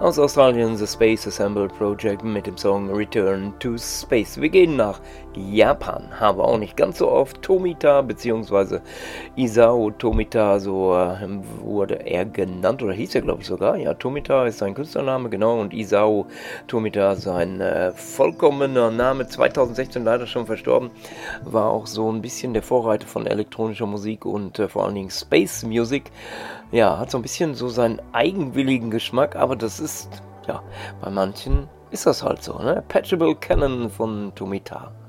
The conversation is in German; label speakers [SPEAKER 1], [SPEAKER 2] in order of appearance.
[SPEAKER 1] Aus Australien The Space Assemble Project mit dem Song Return to Space. Wir gehen nach Japan, haben wir auch nicht ganz so oft. Tomita bzw. Isao Tomita, so wurde er genannt, oder hieß er glaube ich sogar. Ja, Tomita ist sein Künstlername, genau, und Isao Tomita sein vollkommener Name, 2016 leider schon verstorben. War auch so ein bisschen der Vorreiter von elektronischer Musik und vor allen Dingen Space Music. Ja, hat so ein bisschen so seinen eigenwilligen Geschmack, aber das ist, ja, bei manchen ist das halt so, ne? Patchable Cannon von Tomita.